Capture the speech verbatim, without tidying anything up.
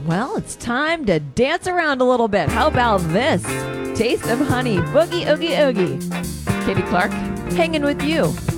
Well, it's time to dance around a little bit. How about this? Taste of Honey, Boogie Oogie Oogie. Katie Clark, hanging with you.